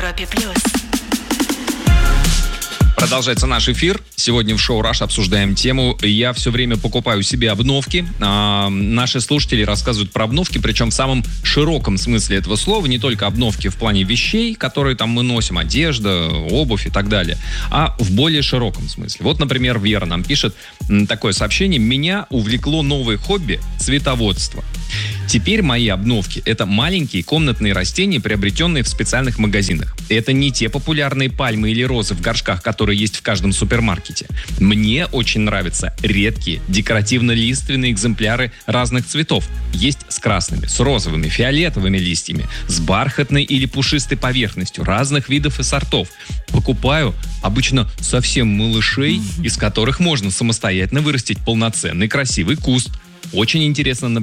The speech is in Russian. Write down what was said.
Европе+. Продолжается наш эфир. Сегодня в шоу «Раш» обсуждаем тему «Я все время покупаю себе обновки». Наши слушатели рассказывают про обновки, причем в самом широком смысле этого слова. Не только обновки в плане вещей, которые там мы носим, одежда, обувь и так далее, а в более широком смысле. Вот, например, Вера нам пишет такое сообщение. «Меня увлекло новое хобби – цветоводство. Теперь мои обновки – это маленькие комнатные растения, приобретенные в специальных магазинах. Это не те популярные пальмы или розы в горшках, которые есть в каждом супермаркете. Мне очень нравятся редкие декоративно-лиственные экземпляры разных цветов. Есть с красными, с розовыми, фиолетовыми листьями, с бархатной или пушистой поверхностью, разных видов и сортов. Покупаю обычно совсем малышей, из которых можно самостоятельно вырастить полноценный красивый куст. Очень интересно